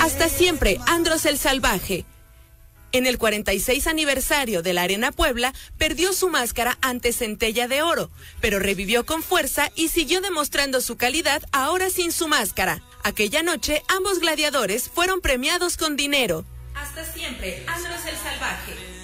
Hasta siempre, Andros el Salvaje. En el 46 aniversario de la Arena Puebla, perdió su máscara ante Centella de Oro, pero revivió con fuerza y siguió demostrando su calidad ahora sin su máscara. Aquella noche, ambos gladiadores fueron premiados con dinero. Hasta siempre, Andros el Salvaje.